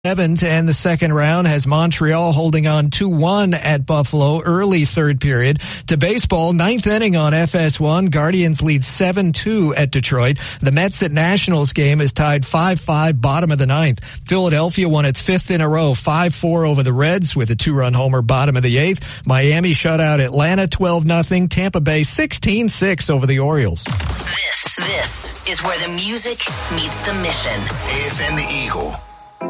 7 to end the second round has Montreal holding on 2-1 at Buffalo early third period. To baseball, ninth inning on FS1. Guardians lead 7-2 at Detroit. The Mets at Nationals game is tied 5-5 bottom of the ninth. Philadelphia won its fifth in a row 5-4 over the Reds with a 2-run homer bottom of the eighth. Miami shut out Atlanta 12-0. Tampa Bay 16-6 over the Orioles. This is where the music meets the mission. AFM The Eagle.